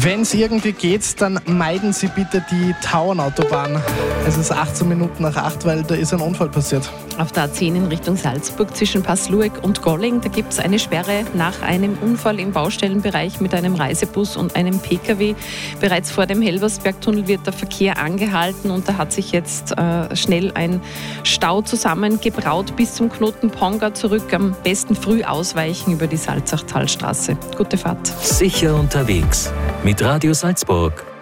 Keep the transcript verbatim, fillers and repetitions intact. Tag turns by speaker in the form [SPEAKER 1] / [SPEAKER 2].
[SPEAKER 1] Wenn es irgendwie geht, dann meiden Sie bitte die Tauernautobahn. Es ist achtzehn Minuten nach acht, weil da ist ein Unfall passiert.
[SPEAKER 2] Auf der A zehn in Richtung Salzburg zwischen Passlueck und Golling, da gibt es eine Sperre nach einem Unfall im Baustellenbereich mit einem Reisebus und einem P K W. Bereits vor dem Helversbergtunnel wird der Verkehr angehalten und da hat sich jetzt äh, schnell ein Stau zusammengebraut bis zum Knoten Ponga zurück. Am besten früh ausweichen über die Salzachtalstraße. Gute Fahrt.
[SPEAKER 3] Sicher unterwegs mit Radio Salzburg.